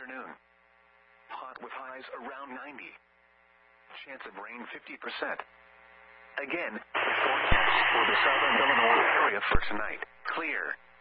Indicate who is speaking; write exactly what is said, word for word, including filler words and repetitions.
Speaker 1: afternoon. Hot with highs around ninety. Chance of rain fifty percent. Again, forecast for the southern Illinois area for tonight. Clear.